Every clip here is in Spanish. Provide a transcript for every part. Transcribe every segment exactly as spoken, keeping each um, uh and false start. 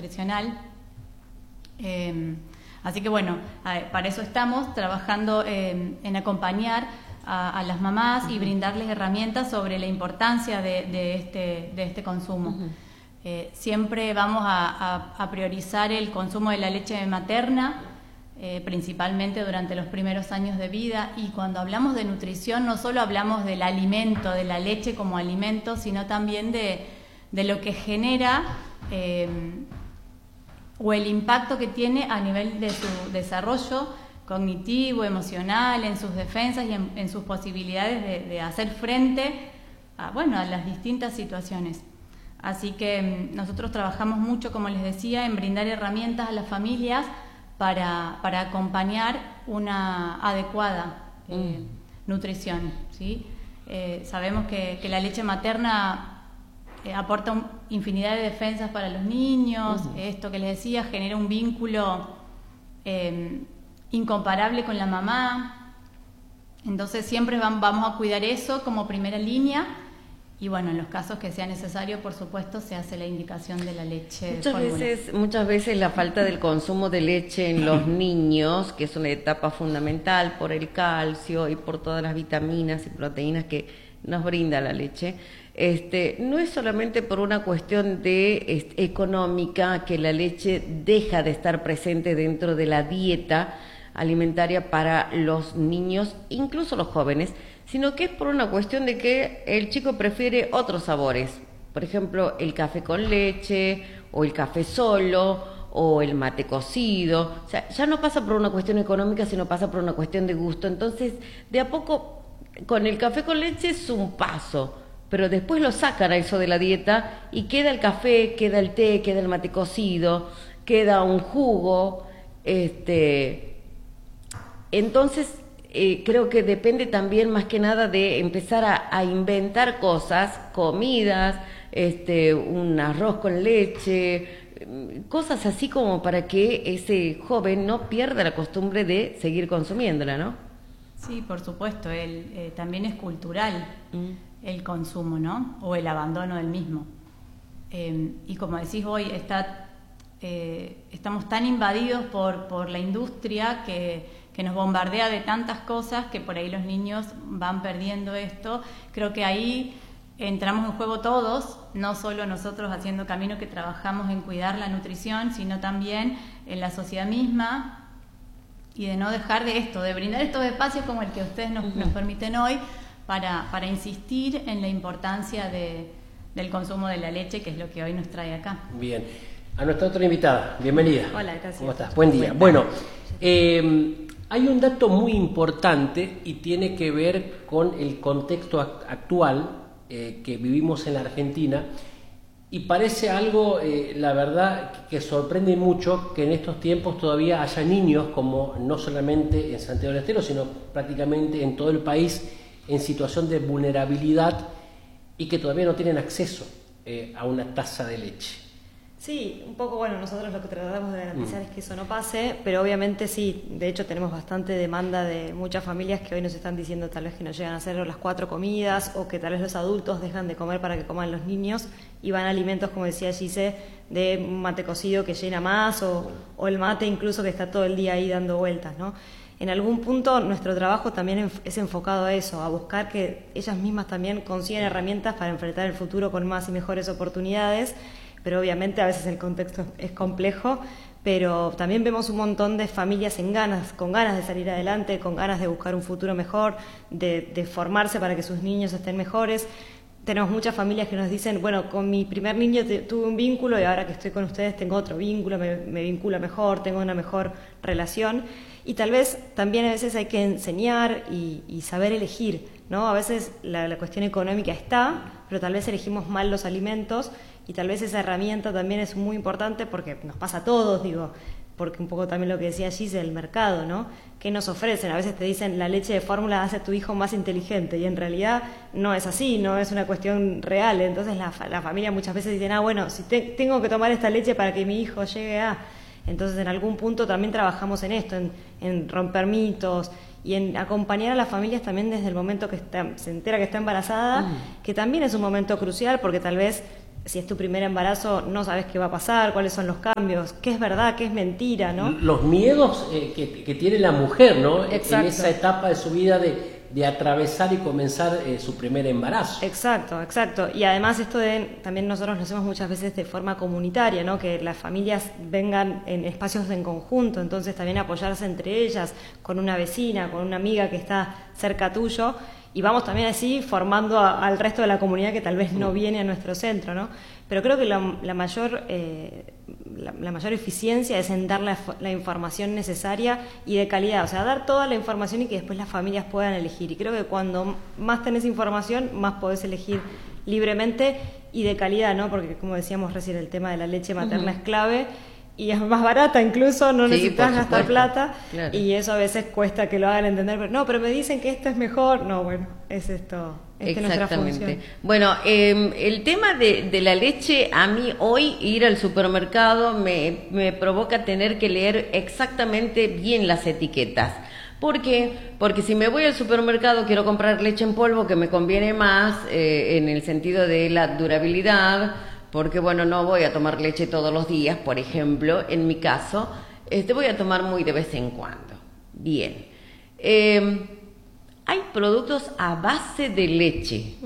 nutricional. Eh, así que bueno, a, para eso estamos trabajando eh, en acompañar a, a las mamás y brindarles herramientas sobre la importancia de, de, este, de este consumo. Uh-huh. Eh, siempre vamos a, a, a priorizar el consumo de la leche materna, eh, principalmente durante los primeros años de vida, y cuando hablamos de nutrición no solo hablamos del alimento, de la leche como alimento, sino también de, de lo que genera eh, o el impacto que tiene a nivel de su desarrollo cognitivo, emocional, en sus defensas y en, en sus posibilidades de, de hacer frente a, bueno, a las distintas situaciones. Así que nosotros trabajamos mucho, como les decía, en brindar herramientas a las familias para, para acompañar una adecuada eh, mm. nutrición, ¿sí? Eh, sabemos que, que la leche materna eh, aporta un, infinidad de defensas para los niños. Uh-huh. Esto que les decía genera un vínculo eh, incomparable con la mamá. Entonces siempre van, vamos a cuidar eso como primera línea. Y bueno, en los casos que sea necesario, por supuesto, se hace la indicación de la leche. Muchas veces, muchas veces la falta del consumo de leche en los niños, que es una etapa fundamental por el calcio y por todas las vitaminas y proteínas que nos brinda la leche, este, no es solamente por una cuestión de este, económica, que la leche deja de estar presente dentro de la dieta alimentaria para los niños, incluso los jóvenes, sino que es por una cuestión de que el chico prefiere otros sabores. Por ejemplo, el café con leche, o el café solo, o el mate cocido. O sea, ya no pasa por una cuestión económica, sino pasa por una cuestión de gusto. Entonces, de a poco, con el café con leche es un paso, pero después lo sacan a eso de la dieta y queda el café, queda el té, queda el mate cocido, queda un jugo. Este, entonces, Eh, creo que depende también más que nada de empezar a, a inventar cosas, comidas, este, un arroz con leche, cosas así como para que ese joven no pierda la costumbre de seguir consumiéndola, ¿no? Sí, por supuesto, el, eh, también es cultural mm. el consumo, ¿no? O el abandono del mismo. Eh, y como decís hoy, está, eh, estamos tan invadidos por, por la industria que... que nos bombardea de tantas cosas que por ahí los niños van perdiendo esto. Creo que ahí entramos en juego todos, no solo nosotros haciendo camino que trabajamos en cuidar la nutrición, sino también en la sociedad misma, y de no dejar de esto, de brindar estos espacios como el que ustedes nos, uh-huh. nos permiten hoy para, para insistir en la importancia de, del consumo de la leche, que es lo que hoy nos trae acá. Bien. A nuestra otra invitada, bienvenida. Hola, gracias. ¿Cómo estás? Buen día. Bueno, eh, hay un dato muy importante y tiene que ver con el contexto actual eh, que vivimos en la Argentina, y parece algo, eh, la verdad, que sorprende mucho que en estos tiempos todavía haya niños, como no solamente en Santiago del Estero, sino prácticamente en todo el país, en situación de vulnerabilidad y que todavía no tienen acceso eh, a una taza de leche. Sí, un poco, bueno, nosotros lo que tratamos de garantizar mm. es que eso no pase, pero obviamente sí, de hecho tenemos bastante demanda de muchas familias que hoy nos están diciendo tal vez que no llegan a hacer las cuatro comidas, o que tal vez los adultos dejan de comer para que coman los niños y van a alimentos, como decía Gise, de mate cocido que llena más, o, o el mate incluso que está todo el día ahí dando vueltas, ¿no? En algún punto nuestro trabajo también es enfocado a eso, a buscar que ellas mismas también consigan herramientas para enfrentar el futuro con más y mejores oportunidades. Pero obviamente a veces el contexto es complejo, pero también vemos un montón de familias en ganas, con ganas de salir adelante, con ganas de buscar un futuro mejor, de, de formarse para que sus niños estén mejores. Tenemos muchas familias que nos dicen, bueno, con mi primer niño te, tuve un vínculo y ahora que estoy con ustedes tengo otro vínculo, me, me vincula mejor, tengo una mejor relación. Y tal vez también a veces hay que enseñar y, y saber elegir, ¿no? A veces la, la cuestión económica está, pero tal vez elegimos mal los alimentos. Y tal vez esa herramienta también es muy importante porque nos pasa a todos, digo, porque un poco también lo que decía Gise, el mercado, ¿no? ¿Qué nos ofrecen? A veces te dicen la leche de fórmula hace a tu hijo más inteligente, y en realidad no es así, no es una cuestión real. Entonces la, la familia muchas veces dice, ah, bueno, si te, tengo que tomar esta leche para que mi hijo llegue a... Entonces en algún punto también trabajamos en esto, en, en romper mitos y en acompañar a las familias también desde el momento que está, se entera que está embarazada, mm. que también es un momento crucial porque tal vez si es tu primer embarazo, no sabes qué va a pasar, cuáles son los cambios, qué es verdad, qué es mentira, ¿no? Los miedos eh, que, que tiene la mujer, ¿no? Exacto. En esa etapa de su vida de, de atravesar y comenzar eh, su primer embarazo. Exacto, exacto. Y además esto de, también nosotros lo hacemos muchas veces de forma comunitaria, ¿no? Que las familias vengan en espacios en conjunto, entonces también apoyarse entre ellas, con una vecina, con una amiga que está cerca tuyo, y vamos también así formando a, al resto de la comunidad que tal vez no viene a nuestro centro, ¿no? Pero creo que la, la mayor eh, la, la mayor eficiencia es en dar la, la información necesaria y de calidad, o sea, dar toda la información y que después las familias puedan elegir. Y creo que cuando más tenés información, más podés elegir libremente y de calidad, ¿no? Porque como decíamos recién, el tema de la leche materna uh-huh. es clave. Y es más barata incluso, no sí, necesitas gastar plata, claro. Y eso a veces cuesta que lo hagan entender, pero no, pero me dicen que esto es mejor, no, bueno, es esto, esta es nuestra función. Bueno, eh, el tema de, de la leche, a mí hoy ir al supermercado me, me provoca tener que leer exactamente bien las etiquetas. ¿Por qué? Porque si me voy al supermercado quiero comprar leche en polvo que me conviene más eh, en el sentido de la durabilidad, porque bueno, no voy a tomar leche todos los días, por ejemplo, en mi caso, este voy a tomar muy de vez en cuando. Bien. Eh, hay productos a base de leche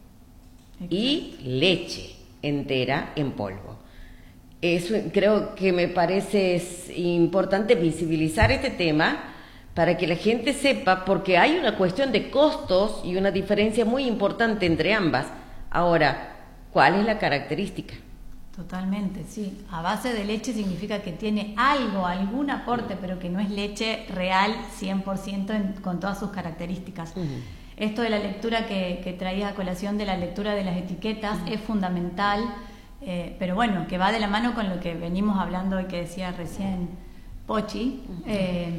mm. y leche entera en polvo. Eso, creo que me parece importante visibilizar este tema para que la gente sepa, porque hay una cuestión de costos y una diferencia muy importante entre ambas. Ahora, ¿cuál es la característica? Totalmente, sí. A base de leche significa que tiene algo, algún aporte, pero que no es leche real cien por ciento en, con todas sus características. Uh-huh. Esto de la lectura que, que traía a colación, de la lectura de las etiquetas, uh-huh. es fundamental, eh, pero bueno, que va de la mano con lo que venimos hablando y que decía recién Pochi, uh-huh. eh,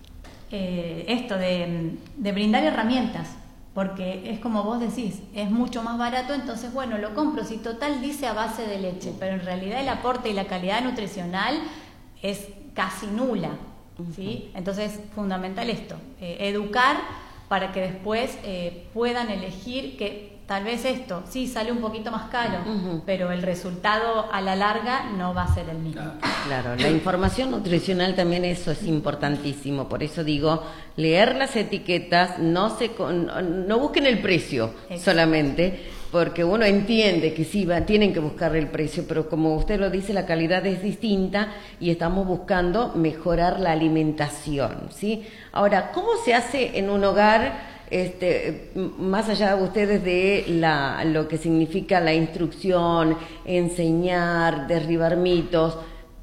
eh, esto de, de brindar herramientas. Porque es como vos decís, es mucho más barato, entonces bueno, lo compro, si total dice a base de leche, pero en realidad el aporte y la calidad nutricional es casi nula, ¿sí? Entonces, fundamental esto, eh, educar para que después eh, puedan elegir que tal vez esto, sí, sale un poquito más caro, uh-huh. pero el resultado a la larga no va a ser el mismo. Claro, la información nutricional también, eso es importantísimo, por eso digo, leer las etiquetas, no se no busquen el precio Exacto. solamente, porque uno entiende que sí, va, tienen que buscar el precio, pero como usted lo dice, la calidad es distinta y estamos buscando mejorar la alimentación, ¿sí? Ahora, ¿cómo se hace en un hogar? Este, más allá de ustedes de la, lo que significa la instrucción, enseñar, derribar mitos,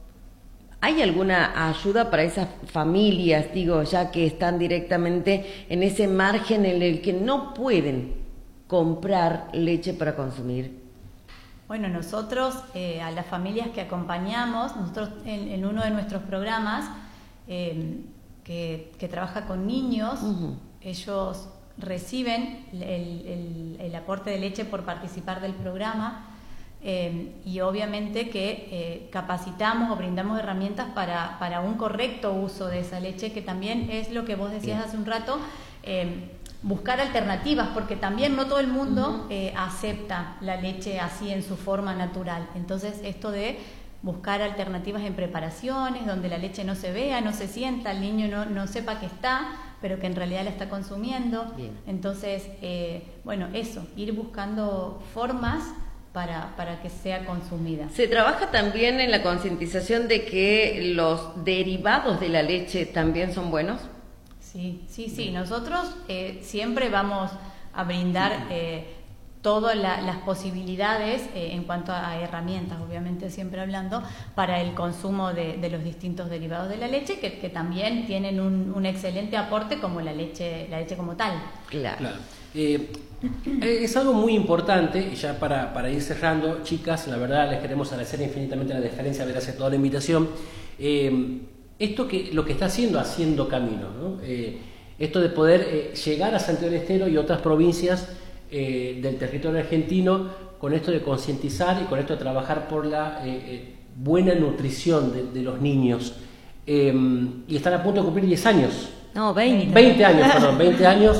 ¿hay alguna ayuda para esas familias, digo, ya que están directamente en ese margen en el que no pueden comprar leche para consumir? Bueno, nosotros, eh, a las familias que acompañamos, nosotros en, en uno de nuestros programas eh, que, que trabaja con niños, uh-huh. ellos reciben el, el, el aporte de leche por participar del programa eh, y obviamente que eh, capacitamos o brindamos herramientas para, para un correcto uso de esa leche, que también es lo que vos decías Bien. hace un rato, eh, buscar alternativas, porque también no todo el mundo uh-huh. eh, acepta la leche así en su forma natural. Entonces esto de buscar alternativas en preparaciones donde la leche no se vea, no se sienta, el niño no, no sepa que está, pero que en realidad la está consumiendo. Bien. Entonces, eh, bueno, eso, ir buscando formas para, para que sea consumida. ¿Se trabaja también en la concientización de que los derivados de la leche también son buenos? Sí, sí, sí. Nosotros eh, siempre vamos a brindar eh, todas la, las posibilidades eh, en cuanto a herramientas, obviamente siempre hablando, para el consumo de, de los distintos derivados de la leche, que, que también tienen un, un excelente aporte como la leche, la leche como tal. Claro. claro. Eh, es algo muy importante, y ya para, para ir cerrando, chicas, la verdad les queremos agradecer infinitamente la deferencia, haber aceptado la invitación. Eh, esto que lo que está haciendo, haciendo camino, ¿no? Eh, esto de poder eh, llegar a Santiago del Estero y otras provincias Eh, del territorio argentino, con esto de concientizar y con esto de trabajar por la eh, eh, buena nutrición de, de los niños. Eh, y están a punto de cumplir diez años. No, veinte. veinte años, perdón, veinte años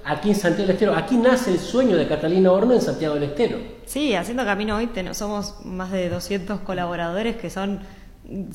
aquí en Santiago del Estero. Aquí nace el sueño de Catalina Horno en Santiago del Estero. Sí, haciendo Camino Hoy ten- somos más de doscientos colaboradores que son